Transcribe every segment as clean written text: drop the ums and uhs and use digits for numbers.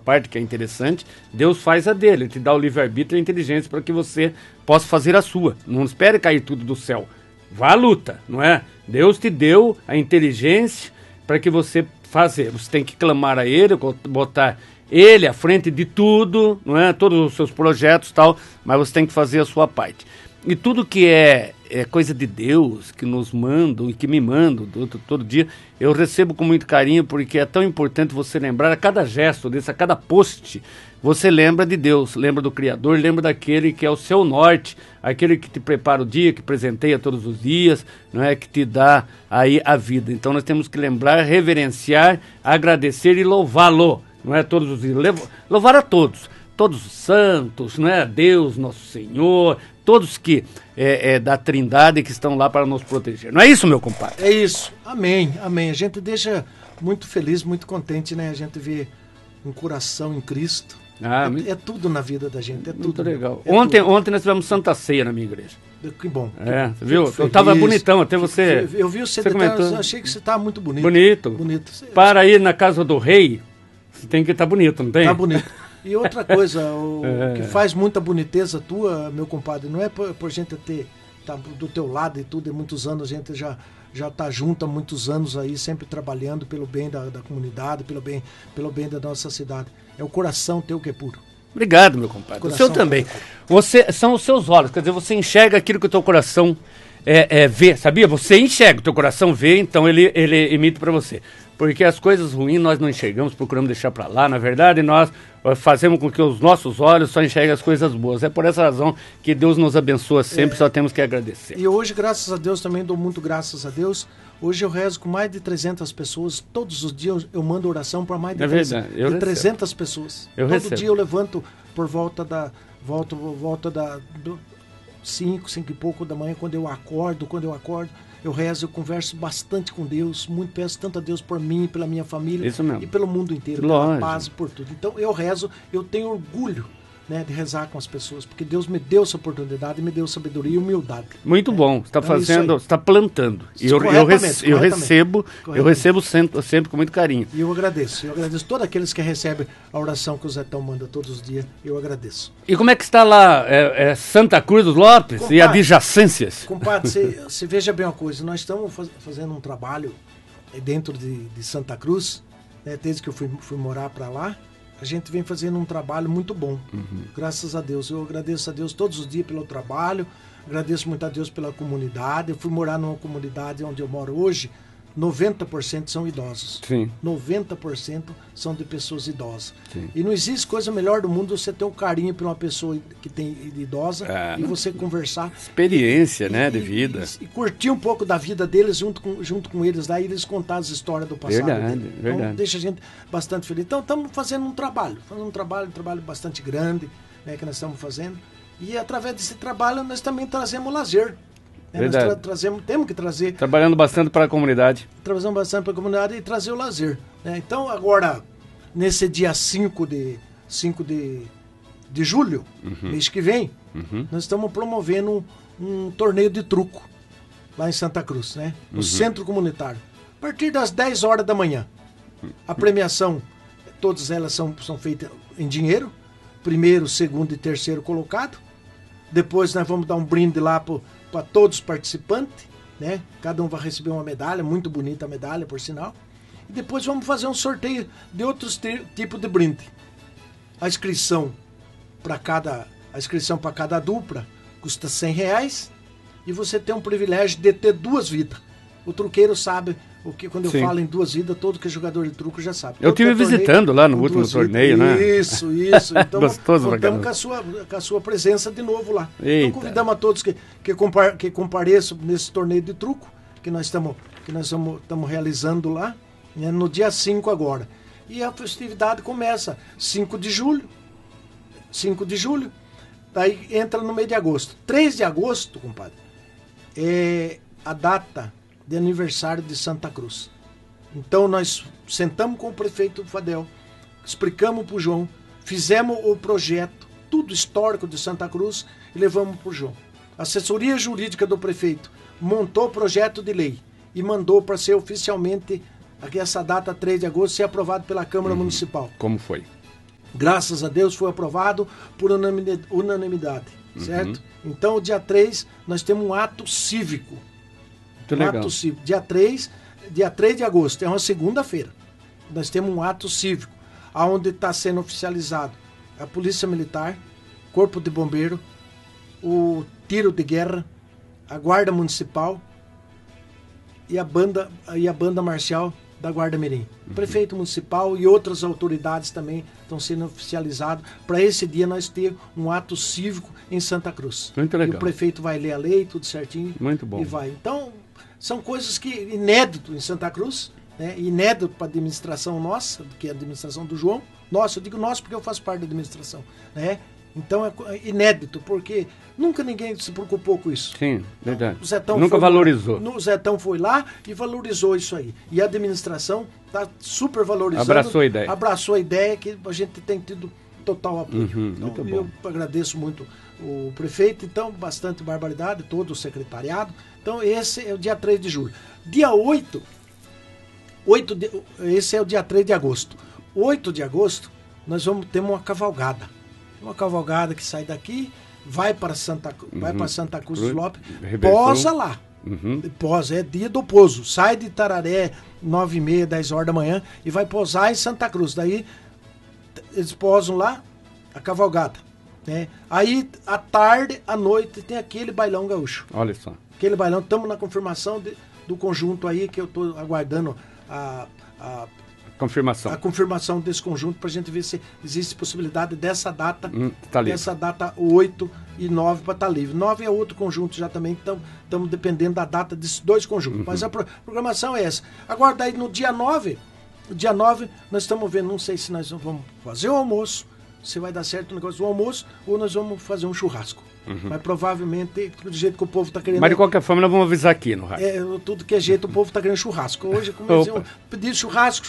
parte, que é interessante, Deus faz a dele, ele te dá o livre-arbítrio e a inteligência para que você possa fazer a sua. Não espere cair tudo do céu. Vá à luta, não é? Deus te deu a inteligência para que você fazer. Você tem que clamar a ele, botar ele à frente de tudo, não é? Todos os seus projetos e tal, mas você tem que fazer a sua parte. E tudo que é coisa de Deus, que nos mandam e que me mandam todo dia, eu recebo com muito carinho, porque é tão importante você lembrar, a cada gesto desse, a cada post, você lembra de Deus, lembra do Criador, lembra daquele que é o seu norte, aquele que te prepara o dia, que presenteia todos os dias, não é, que te dá aí a vida. Então nós temos que lembrar, reverenciar, agradecer e louvá-lo, não é, todos os dias, louvar a todos os santos, não é, Deus, nosso Senhor, todos que da Trindade que estão lá para nos proteger. Não é isso, meu compadre? É isso. Amém, amém. A gente deixa muito feliz, muito contente, né? A gente vê um coração em Cristo. É tudo na vida da gente, é tudo. Muito legal. Ontem nós tivemos Santa Ceia na minha igreja. Que bom. Você viu? Eu estava bonitão, até você... Eu vi o CD, achei que você estava muito bonito. Bonito. Para ir na casa do rei, você tem que estar bonito, não tem? Tá bonito. E outra coisa, o que faz muita boniteza tua, meu compadre, não é por gente tá do teu lado e tudo, e muitos anos, a gente já tá junto há muitos anos aí, sempre trabalhando pelo bem da comunidade, pelo bem da nossa cidade. É o coração teu que é puro. Obrigado, meu compadre. O seu também. São os seus olhos, quer dizer, você enxerga aquilo que o teu coração vê, sabia? Você enxerga, o teu coração vê, então ele emite para você. Porque as coisas ruins nós não enxergamos, procuramos deixar para lá. Na verdade, nós fazemos com que os nossos olhos só enxerguem as coisas boas. É por essa razão que Deus nos abençoa sempre, só temos que agradecer. E hoje, graças a Deus, também dou muito graças a Deus. Hoje eu rezo com mais de 300 pessoas. Todos os dias eu mando oração para mais de 300 pessoas. Todo dia eu levanto por volta da 5 e pouco da manhã, quando eu acordo, eu rezo, eu converso bastante com Deus, muito peço tanto a Deus por mim, pela minha família e pelo mundo inteiro, pela paz e por tudo. Então eu rezo, eu tenho orgulho, né, de rezar com as pessoas, porque Deus me deu essa oportunidade, me deu sabedoria e humildade. Muito bom, você está fazendo, você está plantando. E eu recebo sempre com muito carinho. E eu agradeço todos aqueles que recebem a oração que o Zetão manda todos os dias, eu agradeço. E como é que está lá Santa Cruz dos Lopes, compadre, e adjacências? Compadre, você veja bem uma coisa, nós estamos fazendo um trabalho dentro de Santa Cruz, né, desde que eu fui morar para lá. A gente vem fazendo um trabalho muito bom, graças a Deus. Eu agradeço a Deus todos os dias pelo trabalho, agradeço muito a Deus pela comunidade. Eu fui morar numa comunidade onde eu moro hoje, 90% são idosos. Sim. 90% são de pessoas idosas. Sim. E não existe coisa melhor do mundo você ter um carinho por uma pessoa que tem idosa e você conversar. Experiência, né, de vida. E curtir um pouco da vida deles junto com eles lá, e eles contar as histórias do passado. Verdade. Então deixa a gente bastante feliz. Então estamos fazendo um trabalho bastante grande, né, que nós estamos fazendo. E através desse trabalho nós também trazemos lazer. Nós temos que trazer... Trabalhando bastante para a comunidade. Trazendo bastante para a comunidade e trazer o lazer. Né? Então, agora, nesse dia 5 de julho, mês que vem, nós estamos promovendo um torneio de truco lá em Santa Cruz, né? No Centro Comunitário. A partir das 10 horas da manhã. A premiação, todas elas são feitas em dinheiro. Primeiro, segundo e terceiro colocado. Depois nós vamos dar um brinde lá para todos os participantes, né? Cada um vai receber uma medalha, muito bonita a medalha, por sinal. E depois vamos fazer um sorteio de outros tipos de brinde. A inscrição para cada dupla custa R$100 e você tem um privilégio de ter 2 vidas. O truqueiro sabe o que, quando eu falo em 2 vidas, todo que é jogador de truco já sabe. Eu estive visitando lá no último torneio, né? Isso. Então, contamos com a sua presença de novo lá. Eita. Então, convidamos a todos que compareçam nesse torneio de truco que nós estamos realizando lá, né, no dia 5 agora. E a festividade começa 5 de julho, daí entra no mês de agosto. 3 de agosto, compadre, é a data de aniversário de Santa Cruz. Então nós sentamos com o prefeito Fadel, explicamos para o João, fizemos o projeto, tudo histórico de Santa Cruz, e levamos para o João. A assessoria jurídica do prefeito montou o projeto de lei e mandou para ser oficialmente, aqui essa data 3 de agosto, ser aprovado pela Câmara Municipal. Como foi? Graças a Deus foi aprovado por unanimidade, certo? Então, o dia 3, nós temos um ato cívico. Muito legal. Ato cívico. Dia 3 de agosto, é uma segunda-feira. Nós temos um ato cívico, onde está sendo oficializado a Polícia Militar, Corpo de Bombeiro, o Tiro de Guerra, a Guarda Municipal e a banda marcial da Guarda Mirim. O prefeito municipal e outras autoridades também estão sendo oficializados. Para esse dia nós ter um ato cívico em Santa Cruz. Muito legal. E o prefeito vai ler a lei, tudo certinho. Muito bom. E vai. Então, são coisas que inédito em Santa Cruz, né? Inédito para a administração nossa, que é a administração do João. Nossa, eu digo nossa porque eu faço parte da administração, né? Então é inédito, porque nunca ninguém se preocupou com isso. Sim, verdade. O Zetão nunca valorizou. O Zetão foi lá e valorizou isso aí. E a administração está super valorizando. Abraçou a ideia. Que a gente tem tido total apoio. Muito então, bom. Eu agradeço muito o prefeito, então, bastante barbaridade, todo o secretariado. Então, esse é o dia 3 de julho. Dia 8 esse é o dia 3 de agosto. 8 de agosto, nós vamos ter uma cavalgada. Uma cavalgada que sai daqui, vai para Santa Cruz dos Lopes, posa lá. Posa, é dia do pouso. Sai de Itararé, 9h30, 10 horas da manhã, e vai posar em Santa Cruz. Daí, eles posam lá, a cavalgada. Né? Aí, à tarde, à noite, tem aquele bailão gaúcho. Olha só. Aquele bailão, estamos na confirmação do conjunto aí, que eu estou aguardando a confirmação desse conjunto para a gente ver se existe possibilidade dessa data, dessa data 8 e 9 para estar livre. 9 é outro conjunto já também, então estamos dependendo da data desses dois conjuntos. Mas a programação é essa. Agora, daí no dia 9, nós estamos vendo, não sei se nós vamos fazer o almoço, se vai dar certo o negócio do almoço, ou nós vamos fazer um churrasco. Mas provavelmente, do jeito que o povo está querendo... Mas de qualquer forma, nós vamos avisar aqui no rádio. Tudo que é jeito, o povo está querendo churrasco. Hoje, como eles iam pedir churrasco.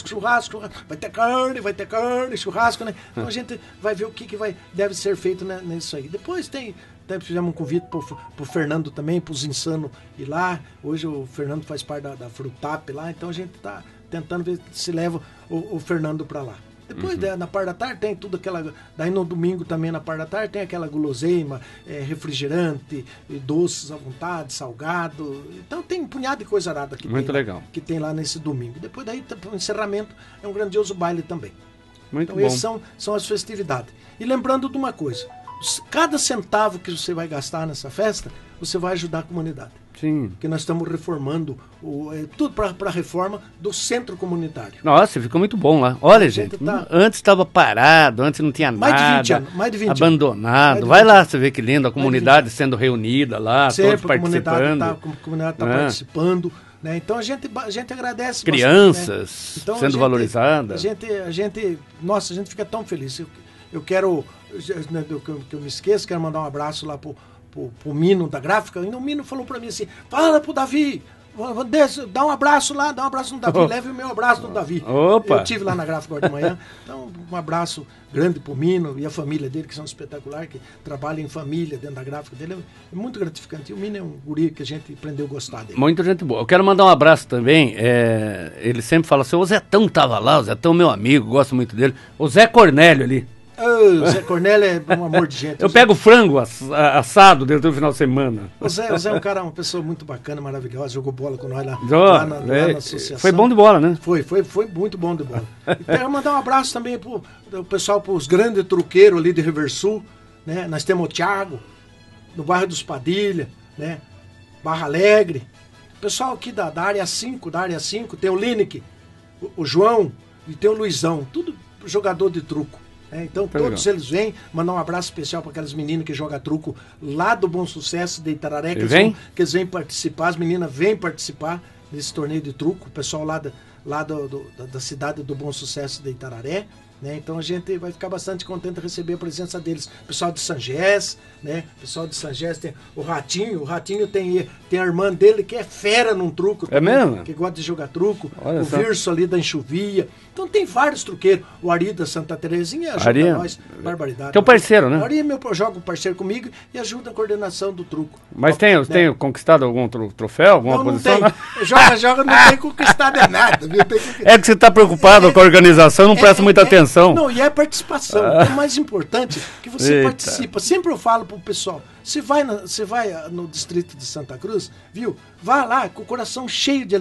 Vai ter carne, churrasco, né? Então a gente vai ver o que deve ser feito, né, nisso aí. Depois fizemos um convite pro Fernando também, pros insanos ir lá. Hoje o Fernando faz parte da Frutap lá, então a gente está tentando ver se leva o Fernando para lá. Depois, na parte da tarde, tem tudo aquela... Daí no domingo também, na parte da tarde, tem aquela guloseima, refrigerante, doces à vontade, salgado. Então tem um punhado de coisa arada que tem lá nesse domingo. Depois daí, o encerramento, é um grandioso baile também. Muito então bom. Essas são as festividades. E lembrando de uma coisa, cada centavo que você vai gastar nessa festa, você vai ajudar a comunidade. Sim. Porque nós estamos reformando tudo para a reforma do centro comunitário. Nossa, ficou muito bom lá. Olha, gente, antes estava parado, antes não tinha mais nada. De 20 anos, mais de 20 abandonado. anos. Vai lá, você vê que lindo, a comunidade sendo reunida lá, sempre todos participando. A comunidade está participando. Né? Então a gente agradece. Crianças bastante, né? Então, sendo valorizadas. A gente fica tão feliz. Eu quero, que eu me esqueço, quero mandar um abraço lá pro Mino da gráfica. E o Mino falou para mim assim: fala pro Davi, dá um abraço lá, no Davi, leve o meu abraço no Davi. Opa. Eu estive lá na gráfica agora de manhã. Então, um abraço grande pro Mino e a família dele, que são espetaculares, que trabalham em família dentro da gráfica dele. É muito gratificante. E o Mino é um guri que a gente aprendeu a gostar dele. Muita gente boa. Eu quero mandar um abraço também. Ele sempre fala assim: o Zetão tava lá, o Zetão é meu amigo, gosto muito dele. O Zé Cornélio ali. O Zé Cornélio é um amor de gente. Eu pego frango assado dentro do final de semana. O Zé é um cara, uma pessoa muito bacana, maravilhosa, jogou bola com nós lá na associação. Foi bom de bola, né? Foi muito bom de bola. E quero mandar um abraço também pro pessoal, pros grandes truqueiros ali de Riversul, né? Nós temos o Thiago, no bairro dos Padilha, né? Barra Alegre. O pessoal aqui da área 5, tem o Lineker, o João e tem o Luizão, tudo jogador de truco. Então todos eles vêm, mandar um abraço especial para aquelas meninas que jogam truco lá do Bom Sucesso de Itararé, que eles vêm participar, as meninas vêm participar desse torneio de truco, o pessoal lá da cidade do Bom Sucesso de Itararé, né? Então a gente vai ficar bastante contente de receber a presença deles. O pessoal de Sangés, né? O pessoal de Sangés tem o Ratinho tem a irmã dele que é fera num truco. É mesmo? Que gosta de jogar truco. Olha o só. Virso ali da Enxuvia. Então tem vários truqueiros. O Ari da Santa Terezinha ajuda nós. Barbaridade. Teu parceiro, né? O Ari joga parceiro comigo e ajuda a coordenação do truco. Mas tem conquistado algum troféu, alguma posição? Não tem. Joga, não tem conquistado nada. Viu? É que você está preocupado com a organização, não presta muita atenção. participação. Não, e é a participação. É mais importante que você participa. Sempre eu falo pro pessoal, você vai no distrito de Santa Cruz, viu? Vá lá com o coração cheio de